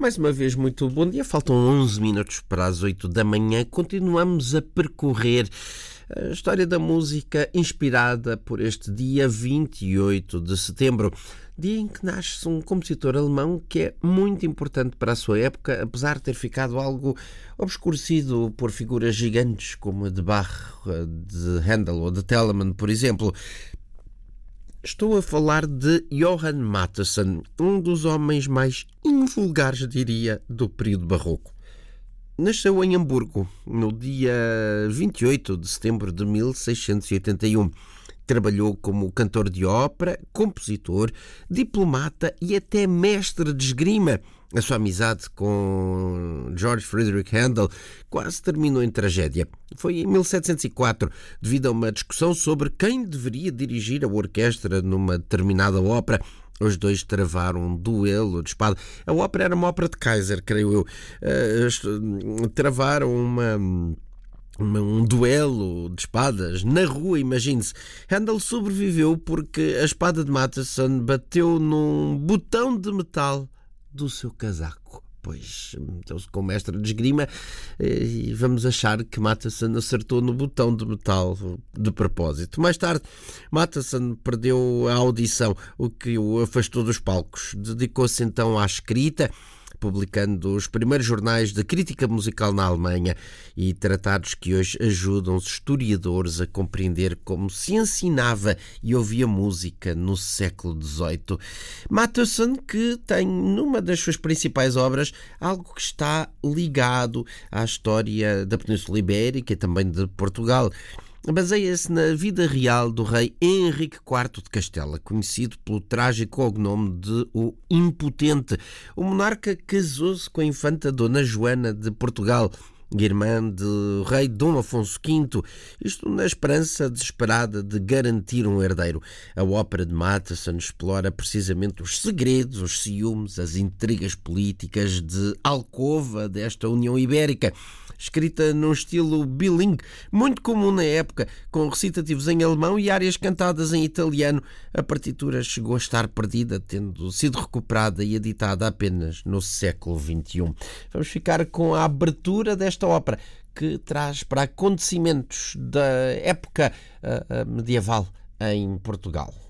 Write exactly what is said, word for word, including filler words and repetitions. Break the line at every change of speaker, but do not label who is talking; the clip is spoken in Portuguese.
Mais uma vez, muito bom dia. Faltam onze minutos para as oito da manhã. Continuamos a percorrer a história da música inspirada por este dia vinte e oito de setembro, dia em que nasce um compositor alemão que é muito importante para a sua época, apesar de ter ficado algo obscurecido por figuras gigantes como a de Bach, de Handel ou de Telemann, por exemplo. Estou a falar de Johann Mattheson, um dos homens mais invulgares, diria, do período barroco. Nasceu em Hamburgo, no dia vinte e oito de setembro de mil seiscentos e oitenta e um. Trabalhou como cantor de ópera, compositor, diplomata e até mestre de esgrima. A sua amizade com Georg Friedrich Handel quase terminou em tragédia. Foi em mil setecentos e quatro, devido a uma discussão sobre quem deveria dirigir a orquestra numa determinada ópera. Os dois travaram um duelo de espada. A ópera era uma ópera de Kaiser, creio eu. Uh, travaram uma... um duelo de espadas na rua, imagine-se. Handel sobreviveu porque a espada de Mattheson bateu num botão de metal do seu casaco. Pois, meteu-se com o mestre de esgrima e vamos achar que Mattheson acertou no botão de metal de propósito. Mais tarde, Mattheson perdeu a audição, o que o afastou dos palcos. Dedicou-se então à escrita, publicando os primeiros jornais de crítica musical na Alemanha e tratados que hoje ajudam os historiadores a compreender como se ensinava e ouvia música no século dezoito. Mattheson, que tem numa das suas principais obras algo que está ligado à história da Península Ibérica e também de Portugal. Baseia-se na vida real do rei Henrique quarto de Castela, conhecido pelo trágico cognome de o Impotente. O monarca casou-se com a infanta Dona Joana de Portugal, irmã do rei Dom Afonso quinto, isto na esperança desesperada de garantir um herdeiro. A ópera de Mattheson explora precisamente os segredos, os ciúmes, as intrigas políticas de alcova desta União Ibérica. Escrita num estilo bilingue, muito comum na época, com recitativos em alemão e áreas cantadas em italiano, a partitura chegou a estar perdida, tendo sido recuperada e editada apenas no século vinte e um. Vamos ficar com a abertura desta ópera, que traz para acontecimentos da época uh, uh, medieval em Portugal.